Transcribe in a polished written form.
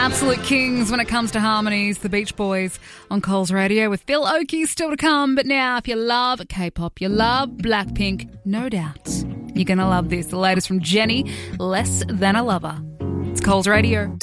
Absolute kings when it comes to harmonies, the Beach Boys on Coles Radio with Phil Oakey still to come. But now, if you love K-pop, you love Blackpink, no doubt you're going to love this. The latest from Jennie, Less Than a Lover. It's Coles Radio.